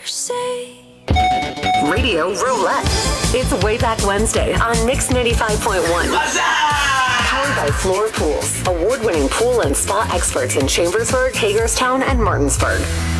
say. Radio Roulette. It's Way Back Wednesday on Mix 95.1. Powered by Floor Pools, award-winning pool and spa experts in Chambersburg, Hagerstown, and Martinsburg.